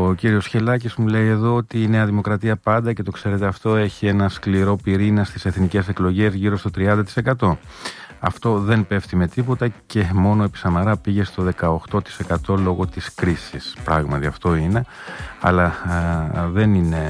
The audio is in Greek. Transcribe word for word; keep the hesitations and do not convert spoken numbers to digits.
Ο κύριος Χελάκης μου λέει εδώ ότι η Νέα Δημοκρατία πάντα, και το ξέρετε αυτό, έχει ένα σκληρό πυρήνα στις εθνικές εκλογές γύρω στο τριάντα τοις εκατό. Αυτό δεν πέφτει με τίποτα και μόνο επί Σαμαρά πήγε στο δεκαοκτώ τοις εκατό λόγω της κρίσης. Πράγματι αυτό είναι, αλλά α, δεν είναι